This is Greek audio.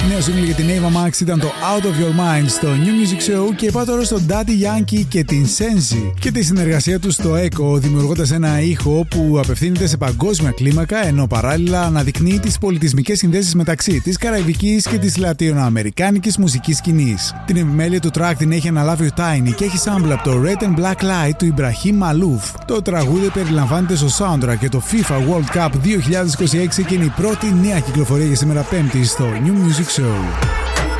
Νέο single για την Ava Max ήταν το Out of Your Mind στο New Music Show και πάω τώρα στον Daddy Yankee και την Sensi και τη συνεργασία του στο Echo, δημιουργώντας ένα ήχο που απευθύνεται σε παγκόσμια κλίμακα, ενώ παράλληλα αναδεικνύει τις πολιτισμικές συνδέσεις μεταξύ της καραϊβικής και της λατινοαμερικάνικης μουσικής σκηνής. Την επιμέλεια του track την έχει αναλάβει ο Tiny και έχει sample από το Red and Black Light του Ibrahim Malouf. Το τραγούδι περιλαμβάνεται στο soundtrack και το FIFA World Cup 2026 και είναι η πρώτη νέα κυκλοφορία για σήμερα Πέμπτη στο New Music Show.